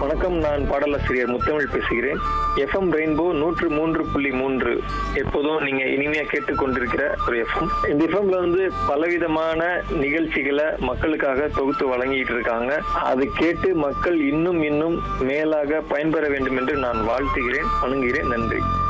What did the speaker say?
வணக்கம், நான் பாடலாசிரியர் முத்தமிழ் பேசுகிறேன். எஃப்எம் ரெயின்போ 103.3 எப்போதும் நீங்க இனிமையா கேட்டுக்கொண்டிருக்கிற ஒரு எஃப்எம். இந்த எஃப்எம்ல பலவிதமான நிகழ்ச்சிகளை மக்களுக்காக தொகுத்து வழங்கிட்டு இருக்காங்க. அதை கேட்டு மக்கள் இன்னும் மேலாக பயன்பெற வேண்டும் என்று நான் வாழ்த்துகிறேன், வணங்குகிறேன். நன்றி.